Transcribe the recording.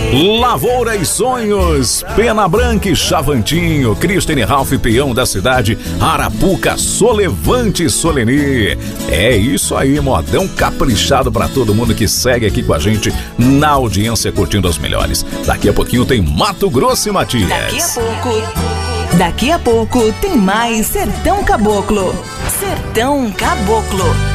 Lavoura e Sonhos, Pena Branca e Chavantinho, Kristen e Ralph Peão da cidade, Arapuca, Solevante e Soleni. É isso aí, modão caprichado pra todo mundo que segue aqui com a gente na audiência curtindo as melhores. Daqui a pouquinho tem Mato Grosso e Matias. Daqui a pouco tem mais Sertão Caboclo. Sertão Caboclo.